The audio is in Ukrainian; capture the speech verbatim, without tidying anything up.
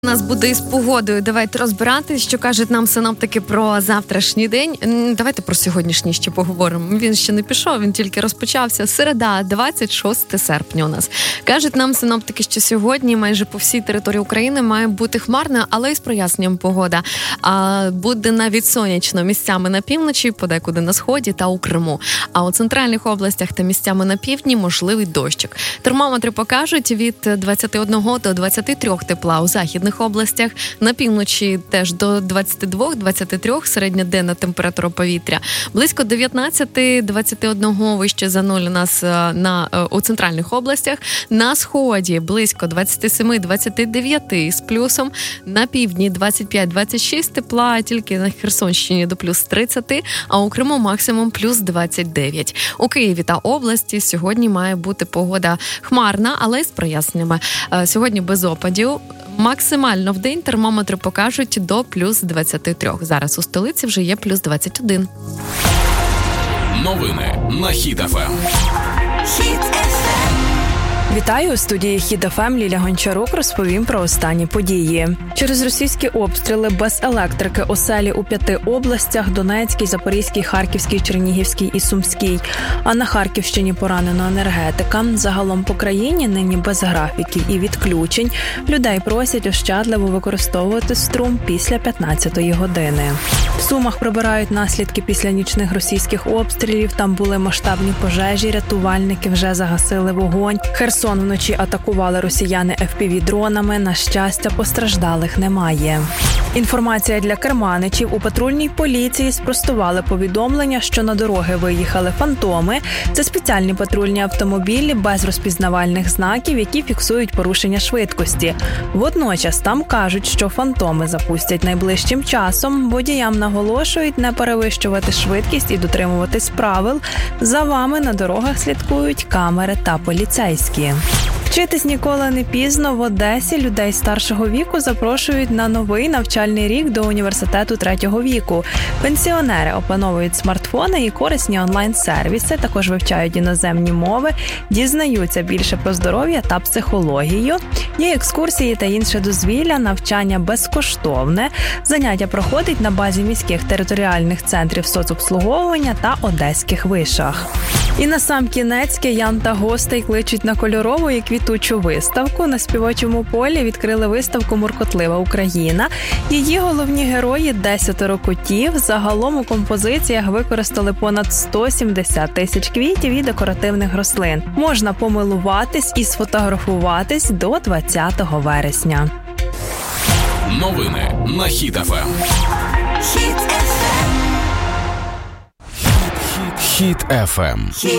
У нас буде із погодою. Давайте розбирати, що кажуть нам синоптики про завтрашній день. Давайте про сьогоднішній ще поговоримо. Він ще не пішов, він тільки розпочався. Середа, двадцять шостого серпня у нас. Кажуть нам синоптики, що сьогодні майже по всій території України має бути хмарна, але й з проясненням погода. А буде навіть сонячно місцями на півночі, подекуди на сході та у Криму. А у центральних областях та місцями на півдні можливий дощик. Термометри покажуть від двадцяти одного до двадцяти трьох тепла у західних областях, на півночі теж до двадцяти двох - двадцяти трьох середньоденна температура повітря. Близько дев'ятнадцяти - двадцяти одного вище за нуль у нас на, у центральних областях. На сході близько двадцяти семи - двадцяти дев'яти з плюсом. На півдні двадцять п'ять - двадцять шість тепла, тільки на Херсонщині до плюс тридцяти, а у Криму максимум плюс двадцять дев'ять. У Києві та області сьогодні має бути погода хмарна, але з проясненнями. Сьогодні без опадів. Максимально в день термометри покажуть до плюс двадцяти трьох. Зараз у столиці вже є плюс двадцять один. Новини на Хіт еф ем. Вітаю, у студії Хіт еф ем Ліля Гончарук розповім про останні події. Через російські обстріли без електрики оселі у п'яти областях – Донецькій, Запорізькій, Харківській, Чернігівській і Сумській. А на Харківщині поранено енергетика. Загалом по країні нині без графіків і відключень. Людей просять ощадливо використовувати струм після п'ятнадцятої години. В Сумах прибирають наслідки після нічних російських обстрілів. Там були масштабні пожежі, рятувальники вже загасили вогонь. Херсон вночі атакували росіяни еф пі ві-дронами. На щастя, постраждалих немає. Інформація для керманичів. У патрульній поліції спростували повідомлення, що на дороги виїхали фантоми. Це спеціальні патрульні автомобілі без розпізнавальних знаків, які фіксують порушення швидкості. Водночас там кажуть, що фантоми запустять найближчим часом. Водіям наголошують не перевищувати швидкість і дотримуватись правил. За вами на дорогах слідкують камери та поліцейські. Вчитись ніколи не пізно. В Одесі людей старшого віку запрошують на новий навчальний рік до університету третього віку. Пенсіонери опановують смартфони і корисні онлайн-сервіси, також вивчають іноземні мови, дізнаються більше про здоров'я та психологію. Є екскурсії та інше дозвілля, навчання безкоштовне. Заняття проходить на базі міських територіальних центрів соцобслуговування та одеських вишах. І насамкінець киян та гостей кличуть на кольорову і квітучу виставку. На співочому полі відкрили виставку «Муркотлива Україна». Її головні герої – десятеро котів. Загалом у композиціях використали понад сто сімдесят тисяч квітів і декоративних рослин. Можна помилуватись і сфотографуватись до двадцятого вересня. Новини на Хіт еф ем. Хіт еф ем. Хіт еф ем.